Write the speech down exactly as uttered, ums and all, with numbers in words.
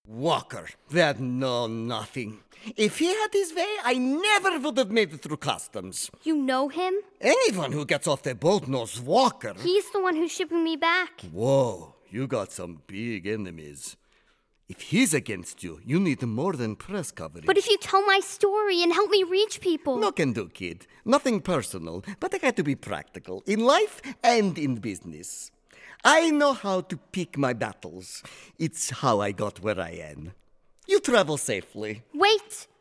Walker, that know nothing. If he had his way, I never would have made it through customs. You know him? Anyone who gets off the boat knows Walker. He's the one who's shipping me back. Whoa, you got some big enemies. If he's against you, you need more than press coverage. But if you tell my story and help me reach people... No can do, kid. Nothing personal, but I got to be practical in life and in business. I know how to pick my battles. It's how I got where I am. You travel safely. Wait!